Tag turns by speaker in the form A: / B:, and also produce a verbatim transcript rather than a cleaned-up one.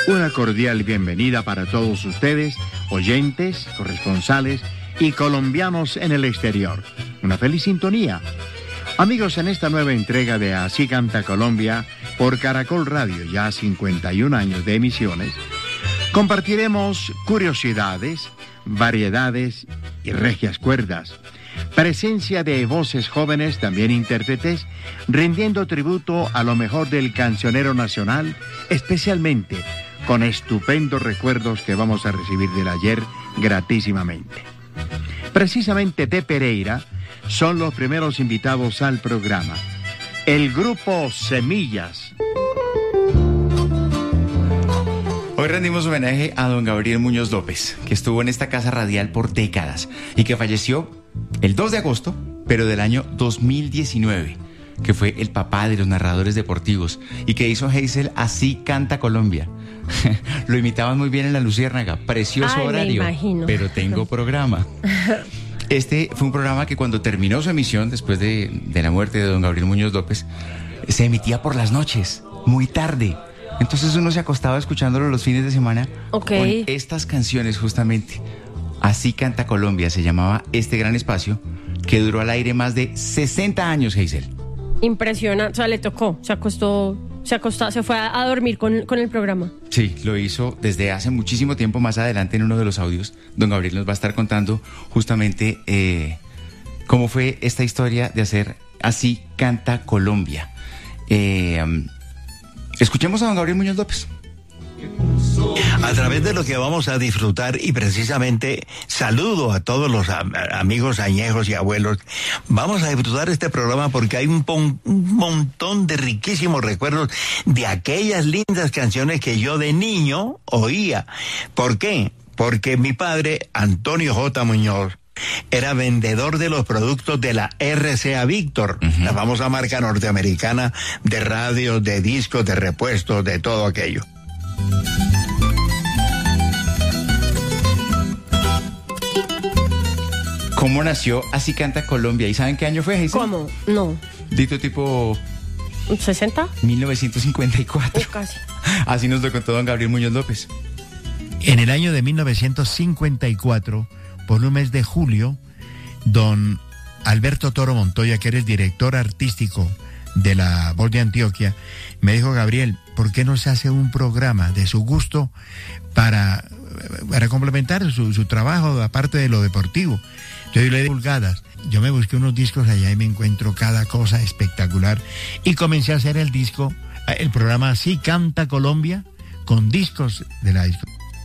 A: Una cordial bienvenida para todos ustedes, oyentes, corresponsales y colombianos en el exterior. Una feliz sintonía. Amigos, en esta nueva entrega de Así Canta Colombia por Caracol Radio, ya cincuenta y un años de emisiones, compartiremos curiosidades, variedades y regias cuerdas. Presencia de voces jóvenes, también intérpretes, rindiendo tributo a lo mejor del cancionero nacional, especialmente con estupendos recuerdos que vamos a recibir del ayer gratísimamente. Precisamente de Pereira son los primeros invitados al programa. El grupo Semillas.
B: Hoy rendimos homenaje a don Gabriel Muñoz López, que estuvo en esta casa radial por décadas y que falleció el dos de agosto, pero del año dos mil diecinueve, que fue el papá de los narradores deportivos y que hizo Hazel Así Canta Colombia. Lo imitaban muy bien en La Luciérnaga, precioso
C: Ay,
B: horario,
C: me imagino.
B: Pero tengo programa. Este fue un programa que cuando terminó su emisión, después de, de la muerte de don Gabriel Muñoz López, se emitía por las noches, muy tarde. Entonces uno se acostaba escuchándolo los fines de semana,
C: okay,
B: con estas canciones justamente. Así Canta Colombia se llamaba este gran espacio que duró al aire más de sesenta años, Hazel.
C: Impresionante, o sea, le tocó, se acostó, se acostó, se fue a, a dormir con, con el programa.
B: Sí, lo hizo desde hace muchísimo tiempo. Más adelante en uno de los audios, don Gabriel nos va a estar contando justamente eh, cómo fue esta historia de hacer Así Canta Colombia. Eh, um, escuchemos a don Gabriel Muñoz López.
D: A través de lo que vamos a disfrutar, y precisamente saludo a todos los am- amigos añejos y abuelos, vamos a disfrutar este programa porque hay un, pon- un montón de riquísimos recuerdos de aquellas lindas canciones que yo de niño oía. ¿Por qué? Porque mi padre, Antonio J. Muñoz, era vendedor de los productos de la R C A Víctor, uh-huh, la famosa marca norteamericana de radios, de discos, de repuestos, de todo aquello.
B: ¿Cómo nació Así Canta Colombia? ¿Y saben qué año fue, Hazel?
C: ¿Cómo? No.
B: Dito tipo...
C: ¿sesenta?
B: mil novecientos cincuenta y cuatro.
C: Oh, casi.
B: Así nos lo contó don Gabriel Muñoz López.
A: En el año de mil novecientos cincuenta y cuatro, por un mes de julio, don Alberto Toro Montoya, que era el director artístico de la Voz de Antioquia, me dijo: Gabriel, ¿por qué no se hace un programa de su gusto para, para complementar su, su trabajo, aparte de lo deportivo? Yo le di pulgadas. Yo me busqué unos discos allá y me encuentro cada cosa espectacular. Y comencé a hacer el disco, el programa Así Canta Colombia, con discos de la disco.